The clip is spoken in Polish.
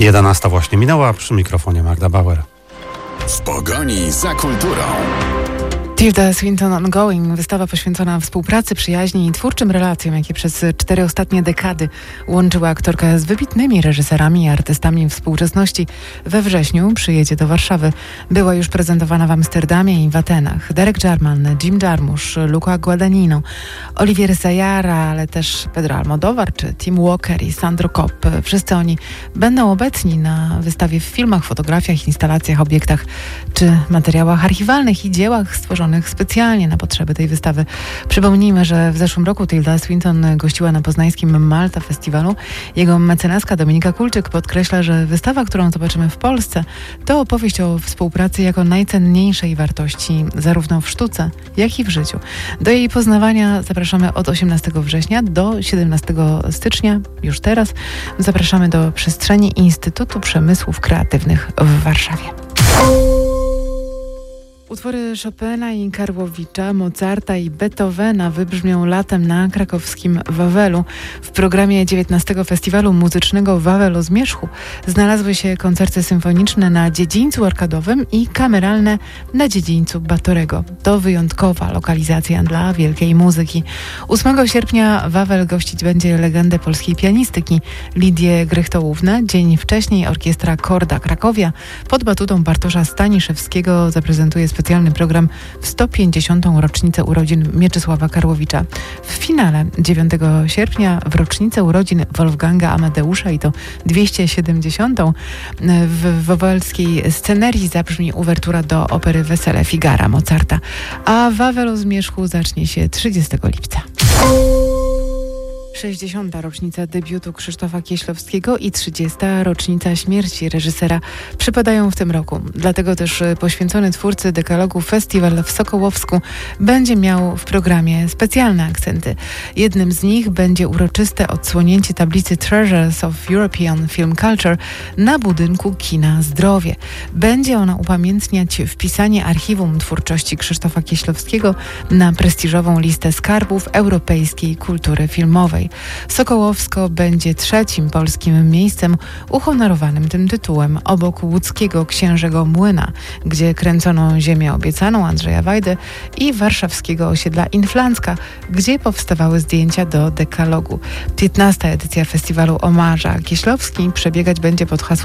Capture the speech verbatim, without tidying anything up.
jedenasta właśnie minęła, przy mikrofonie Magda Bauer. W pogoni za kulturą. Tilda Swinton Ongoing, wystawa poświęcona współpracy, przyjaźni i twórczym relacjom, jakie przez cztery ostatnie dekady łączyła aktorkę z wybitnymi reżyserami i artystami współczesności. We wrześniu przyjedzie do Warszawy. Była już prezentowana w Amsterdamie i w Atenach. Derek Jarman, Jim Jarmusch, Luca Guadagnino, Olivier Zayara, ale też Pedro Almodóvar czy Tim Walker i Sandro Kopp. Wszyscy oni będą obecni na wystawie w filmach, fotografiach, instalacjach, obiektach czy materiałach archiwalnych i dziełach stworzonych specjalnie na potrzeby tej wystawy. Przypomnijmy, że w zeszłym roku Tilda Swinton gościła na poznańskim Malta Festiwalu. Jego mecenaska Dominika Kulczyk podkreśla, że wystawa, którą zobaczymy w Polsce, to opowieść o współpracy jako najcenniejszej wartości zarówno w sztuce, jak i w życiu. Do jej poznawania zapraszamy od osiemnastego września do siedemnastego stycznia. Już teraz zapraszamy do przestrzeni Instytutu Przemysłów Kreatywnych w Warszawie. Utwory Chopina i Karłowicza, Mozarta i Beethovena wybrzmią latem na krakowskim Wawelu. W programie dziewiętnastego Festiwalu Muzycznego Wawel o Zmierzchu znalazły się koncerty symfoniczne na dziedzińcu arkadowym i kameralne na dziedzińcu Batorego. To wyjątkowa lokalizacja dla wielkiej muzyki. ósmego sierpnia Wawel gościć będzie legendę polskiej pianistyki Lidię Grychtołównę. Dzień wcześniej orkiestra Korda Krakowia pod batutą Bartosza Staniszewskiego zaprezentuje specjalny program w sto pięćdziesiątą rocznicę urodzin Mieczysława Karłowicza. W finale dziewiątego sierpnia w rocznicę urodzin Wolfganga Amadeusza i to dwieście siedemdziesiątą w wawelskiej scenerii zabrzmi uwertura do opery Wesele Figara Mozarta, a Wawel o Zmierzchu zacznie się trzydziestego lipca. sześćdziesiąta rocznica debiutu Krzysztofa Kieślowskiego i trzydziesta rocznica śmierci reżysera przypadają w tym roku. Dlatego też poświęcony twórcy dekalogu festiwal w Sokołowsku będzie miał w programie specjalne akcenty. Jednym z nich będzie uroczyste odsłonięcie tablicy Treasures of European Film Culture na budynku Kina Zdrowie. Będzie ona upamiętniać wpisanie archiwum twórczości Krzysztofa Kieślowskiego na prestiżową listę skarbów europejskiej kultury filmowej. Sokołowsko będzie trzecim polskim miejscem uhonorowanym tym tytułem, obok łódzkiego Księżego Młyna, gdzie kręcono Ziemię Obiecaną Andrzeja Wajdy, i warszawskiego osiedla Inflancka, gdzie powstawały zdjęcia do dekalogu. piętnasta edycja festiwalu Omarza Kieślowski przebiegać będzie pod hasłem